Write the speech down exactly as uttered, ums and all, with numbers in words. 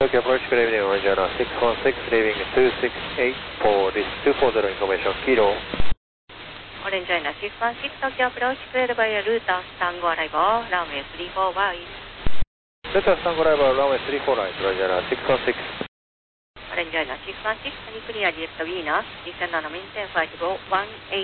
Tokyo approach, good evening, Orange Air six one six, leaving two six eight four, this two four zero information, Kilo. Orange Air six one six, Tokyo approach, cleared by route Tango arrival, runway three four right. Delta Tango arrival, runway three four right, Orange Air six one six. Orange Air six one six, clear jet Venus, descend and maintain flight level one eight.